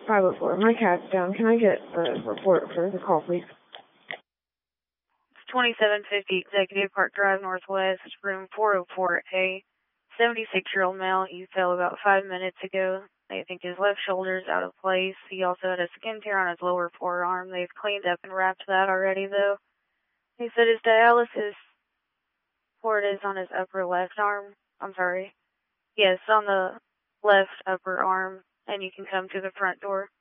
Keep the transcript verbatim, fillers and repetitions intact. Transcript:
five oh four. My cat's down. Can I get a report for the call, please? twenty-seven fifty Executive Park Drive Northwest, room four oh four A. seventy-six-year-old male. He fell about five minutes ago. They think his left shoulder is out of place. He also had a skin tear on his lower forearm. They've cleaned up and wrapped that already, though. He said his dialysis port is on his upper left arm. I'm sorry. Yes, on the left upper arm, and you can come to the front door.